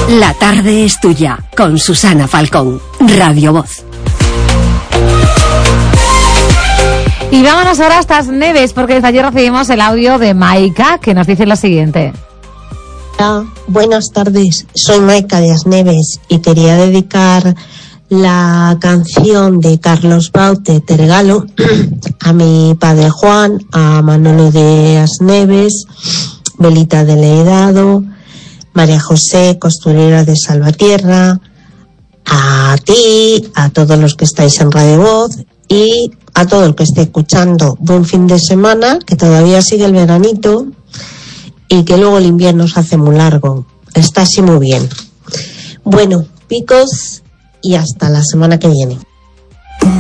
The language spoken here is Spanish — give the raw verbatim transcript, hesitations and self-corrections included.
La tarde es tuya, con Susana Falcón, Radio Voz. Y vámonos ahora a estas Neves, porque desde ayer recibimos el audio de Maika, que nos dice lo siguiente. Hola, buenas tardes, soy Maika de Asneves y quería dedicar la canción de Carlos Baute, Te regalo, a mi padre Juan, a Manolo de Asneves, Belita de Leidado, María José, costurera de Salvatierra, a ti, a todos los que estáis en Radio Voz y a todo el que esté escuchando. Buen fin de semana, que todavía sigue el veranito y que luego el invierno se hace muy largo. Está así muy bien. Bueno, picos y hasta la semana que viene.